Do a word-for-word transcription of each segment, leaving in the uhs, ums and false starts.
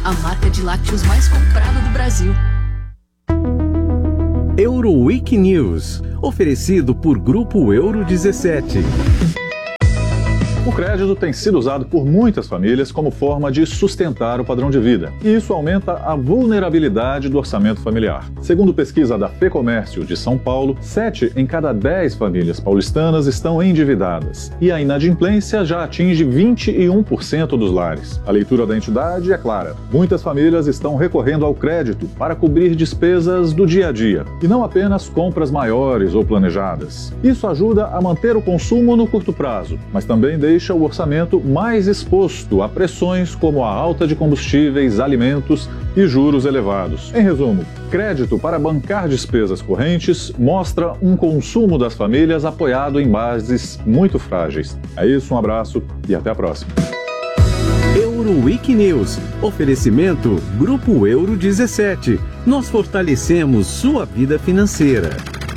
a marca de lácteos mais comprada do Brasil. Euroweek News, oferecido por Grupo Euro dezessete. O crédito tem sido usado por muitas famílias como forma de sustentar o padrão de vida, e isso aumenta a vulnerabilidade do orçamento familiar. Segundo pesquisa da FEComércio de São Paulo, sete em cada dez famílias paulistanas estão endividadas, e a inadimplência já atinge vinte e um por cento dos lares. A leitura da entidade é clara: muitas famílias estão recorrendo ao crédito para cobrir despesas do dia a dia, e não apenas compras maiores ou planejadas. Isso ajuda a manter o consumo no curto prazo, mas também deixa deixa o orçamento mais exposto a pressões como a alta de combustíveis, alimentos e juros elevados. Em resumo, crédito para bancar despesas correntes mostra um consumo das famílias apoiado em bases muito frágeis. É isso, um abraço e até a próxima. Euroweek News, oferecimento Grupo Euro dezessete. Nós fortalecemos sua vida financeira.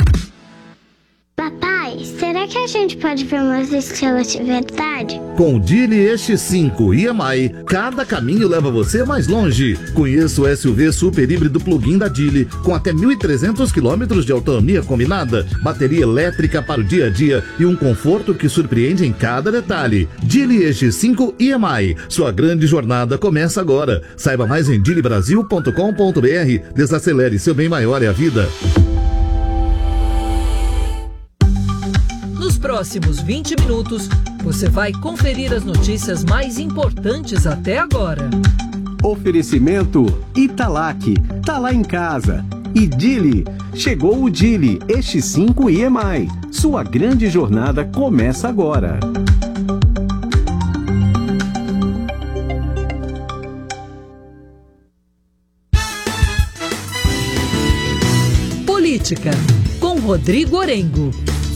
Será que a gente pode ver umas estrelas de verdade? Com o Geely E X cinco e M I, cada caminho leva você mais longe. Conheça o S U V super híbrido plug-in da Geely, com até mil e trezentos quilômetros de autonomia combinada, bateria elétrica para o dia a dia e um conforto que surpreende em cada detalhe. Geely E X cinco e M I, sua grande jornada começa agora. Saiba mais em geely brasil ponto com ponto b r. Desacelere, seu bem maior é a vida. Nos próximos vinte minutos, você vai conferir as notícias mais importantes até agora. Oferecimento Italac, tá lá em casa. E Geely, chegou o Geely E X cinco e M I. Sua grande jornada começa agora. Política, com Rodrigo Orengo.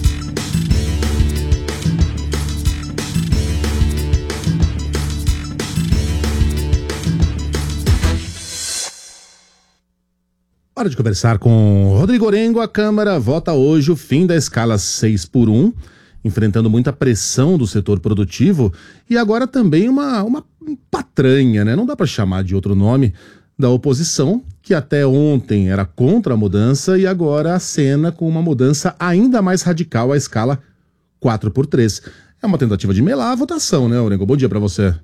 Hora de conversar com Rodrigo Orengo. A Câmara vota hoje o fim da escala seis por um, enfrentando muita pressão do setor produtivo e agora também uma, uma patranha, né? Não dá para chamar de outro nome, da oposição, que até ontem era contra a mudança e agora acena com uma mudança ainda mais radical à escala quatro por três. É uma tentativa de melar a votação, né, Orengo? Bom dia para você.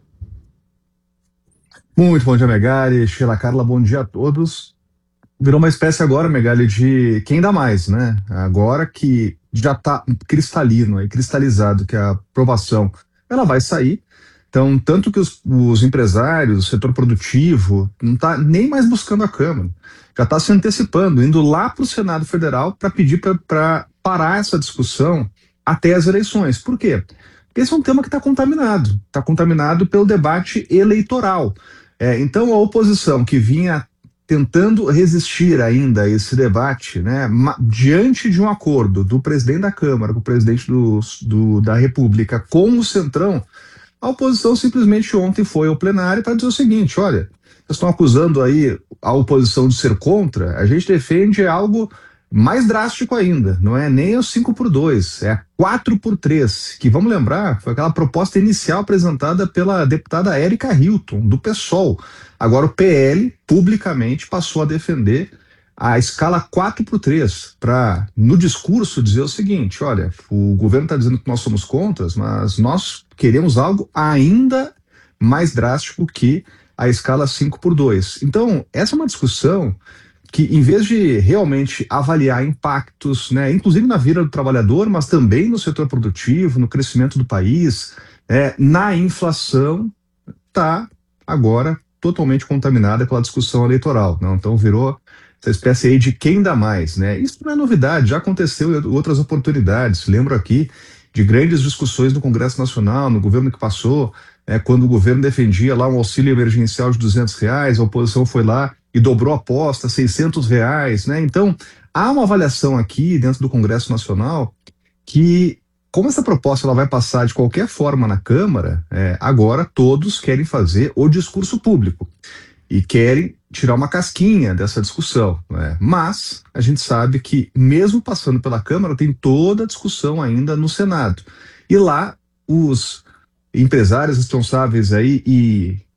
Muito bom dia, Megali, Sheila, Carla, bom dia a todos. Virou uma espécie agora, Megali, de quem dá mais, né? Agora que já está cristalino, cristalizado que a aprovação ela vai sair. Então, tanto que os, os empresários, o setor produtivo, não está nem mais buscando a Câmara. Já está se antecipando, indo lá para o Senado Federal para pedir para parar essa discussão até as eleições. Por quê? Porque esse é um tema que está contaminado. Está contaminado pelo debate eleitoral. É, então, a oposição que vinha tentando resistir ainda a esse debate, né, diante de um acordo do presidente da Câmara, com o presidente do, do, da República, com o Centrão, a oposição simplesmente ontem foi ao plenário para dizer o seguinte: olha, vocês estão acusando aí a oposição de ser contra, a gente defende algo mais drástico ainda, não é nem o cinco por dois, é a quatro por três, que, vamos lembrar, foi aquela proposta inicial apresentada pela deputada Érica Hilton, do PSOL. Agora o P L, publicamente, passou a defender a escala quatro por três, para, no discurso, dizer o seguinte: olha, o governo está dizendo que nós somos contras, mas nós queremos algo ainda mais drástico que a escala cinco por dois. Então, essa é uma discussão que, em vez de realmente avaliar impactos, né, inclusive na vida do trabalhador, mas também no setor produtivo, no crescimento do país, é, na inflação, está agora totalmente contaminada pela discussão eleitoral. Não? Então virou essa espécie aí de quem dá mais. Né? Isso não é novidade, já aconteceu em outras oportunidades. Lembro aqui de grandes discussões no Congresso Nacional, no governo que passou, né, quando o governo defendia lá um auxílio emergencial de duzentos reais, a oposição foi lá e dobrou a aposta, seiscentos reais, né? Então, há uma avaliação aqui dentro do Congresso Nacional que, como essa proposta ela vai passar de qualquer forma na Câmara, é, agora todos querem fazer o discurso público e querem tirar uma casquinha dessa discussão, né? Mas a gente sabe que, mesmo passando pela Câmara, tem toda a discussão ainda no Senado. E lá, os empresários responsáveis aí e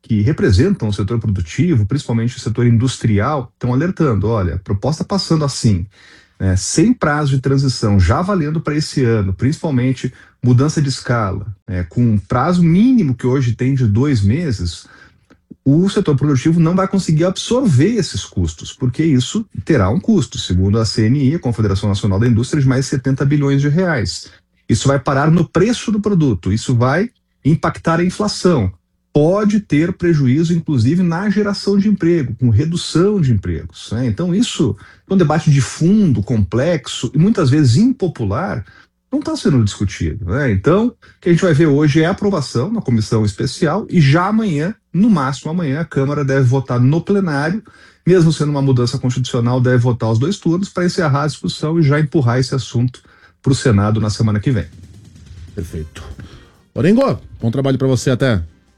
que representam o setor produtivo, principalmente o setor industrial, estão alertando, olha, a proposta passando assim, né, sem prazo de transição, já valendo para esse ano, principalmente mudança de escala, né, com um prazo mínimo que hoje tem de dois meses, o setor produtivo não vai conseguir absorver esses custos, porque isso terá um custo, segundo a C N I, a Confederação Nacional da Indústria, de mais setenta bilhões de reais. Isso vai parar no preço do produto, isso vai impactar a inflação. Pode ter prejuízo, inclusive, na geração de emprego, com redução de empregos, né? Então isso é um debate de fundo, complexo e muitas vezes impopular, não está sendo discutido, né? Então, o que a gente vai ver hoje é a aprovação na comissão especial e já amanhã, no máximo amanhã, a Câmara deve votar no plenário, mesmo sendo uma mudança constitucional, deve votar os dois turnos para encerrar a discussão e já empurrar esse assunto para o Senado na semana que vem. Perfeito. Orengo, bom trabalho para você até.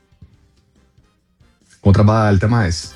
Bom trabalho, até mais.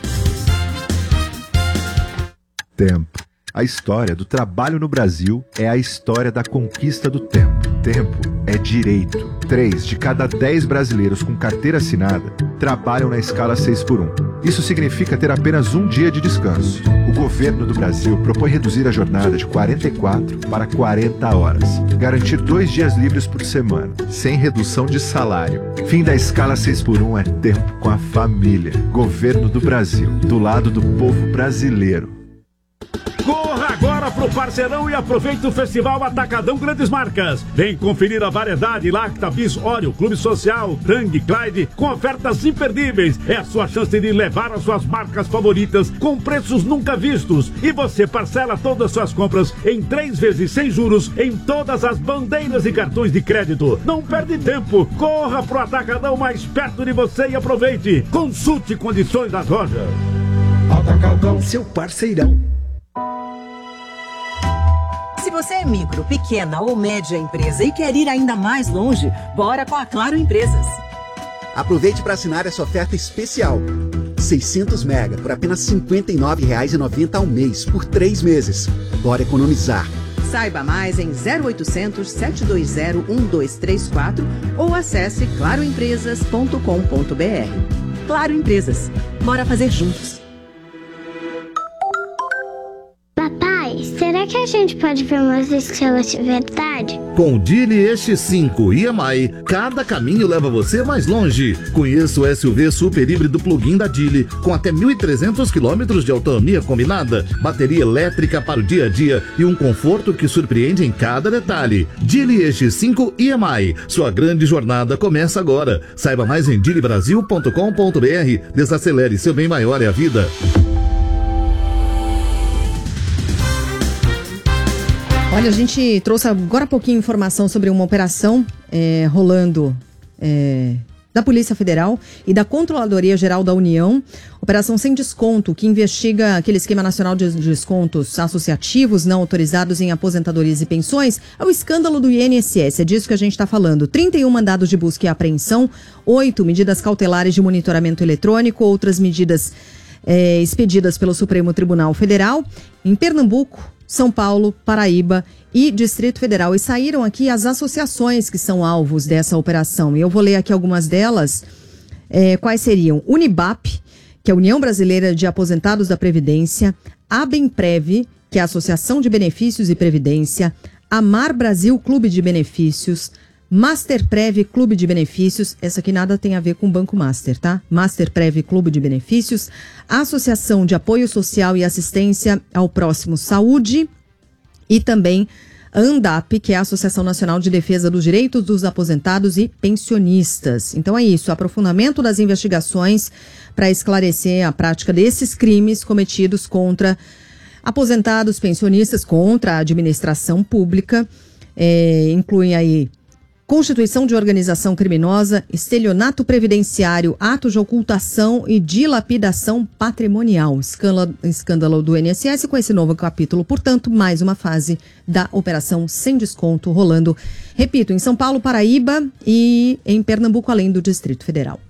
Tempo. A história do trabalho no Brasil é a história da conquista do tempo. Tempo é direito. Três de cada dez brasileiros com carteira assinada trabalham na escala seis por um. Isso significa ter apenas um dia de descanso. O governo do Brasil propõe reduzir a jornada de quarenta e quatro para quarenta horas. Garantir dois dias livres por semana, sem redução de salário. Fim da escala seis por um é tempo com a família. Governo do Brasil, do lado do povo brasileiro. Corra agora pro Parceirão e aproveite o Festival Atacadão Grandes Marcas. Vem conferir a variedade Lacta, Bis, Oreo, Clube Social, Tang, Clyde, com ofertas imperdíveis. É a sua chance de levar as suas marcas favoritas com preços nunca vistos. E você parcela todas as suas compras em três vezes sem juros em todas as bandeiras e cartões de crédito. Não perde tempo. Corra pro Atacadão mais perto de você e aproveite. Consulte condições das lojas. Atacadão, seu parceirão. Se você é micro, pequena ou média empresa e quer ir ainda mais longe, bora com a Claro Empresas. Aproveite para assinar essa oferta especial. seiscentos mega por apenas cinquenta e nove reais e noventa centavos ao mês, por três meses. Bora economizar. Saiba mais em zero oitocentos, sete dois zero, um dois três quatro ou acesse claro empresas ponto com ponto br. Claro Empresas. Bora fazer juntos. Papai, será que a gente pode ver umas estrelas de verdade? Com o Dili E X cinco e M I, cada caminho leva você mais longe. Conheça o S U V super híbrido plug-in da Dili, com até mil e trezentos quilômetros de autonomia combinada, bateria elétrica para o dia a dia e um conforto que surpreende em cada detalhe. Dili E X cinco e M I, sua grande jornada começa agora. Saiba mais em dili brasil ponto com ponto br. Desacelere, seu bem maior é a vida. Olha, a gente trouxe agora há pouquinho informação sobre uma operação é, rolando é, da Polícia Federal e da Controladoria Geral da União. Operação Sem Desconto, que investiga aquele esquema nacional de descontos associativos não autorizados em aposentadorias e pensões. É o escândalo do I N S S, é disso que a gente está falando. trinta e um mandados de busca e apreensão, oito medidas cautelares de monitoramento eletrônico, outras medidas é, expedidas pelo Supremo Tribunal Federal. Em Pernambuco, São Paulo, Paraíba e Distrito Federal. E saíram aqui as associações que são alvos dessa operação. E eu vou ler aqui algumas delas. É, quais seriam? Unibap, que é a União Brasileira de Aposentados da Previdência. Abemprev, que é a Associação de Benefícios e Previdência. Amar Brasil Clube de Benefícios. Masterprev Clube de Benefícios, essa aqui nada tem a ver com o Banco Master, tá? Masterprev Clube de Benefícios, Associação de Apoio Social e Assistência ao Próximo Saúde e também a ANDAP, que é a Associação Nacional de Defesa dos Direitos dos Aposentados e Pensionistas. Então é isso, aprofundamento das investigações para esclarecer a prática desses crimes cometidos contra aposentados, pensionistas, contra a administração pública, é, incluem aí constituição de organização criminosa, estelionato previdenciário, ato de ocultação e dilapidação patrimonial. Escândalo, escândalo do I N S S com esse novo capítulo, portanto, mais uma fase da Operação Sem Desconto rolando, repito, em São Paulo, Paraíba e em Pernambuco, além do Distrito Federal.